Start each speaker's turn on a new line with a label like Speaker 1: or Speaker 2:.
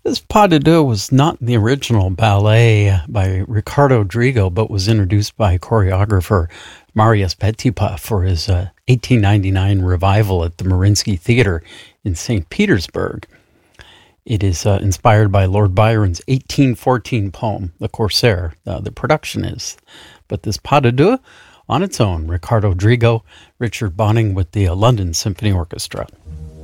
Speaker 1: This pas de deux was not the original ballet by Ricardo Drigo, but was introduced by choreographer Marius Petipa for his 1899 revival at the Mariinsky Theater in St. Petersburg. It is inspired by Lord Byron's 1814 poem, The Corsair. The production is. But this pas de deux, on its own, Ricardo Drigo, Richard Bonning with the London Symphony Orchestra.